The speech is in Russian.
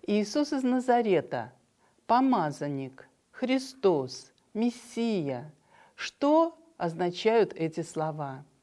Иисус из Назарета, помазанник, Христос, Мессия. Что означают эти слова?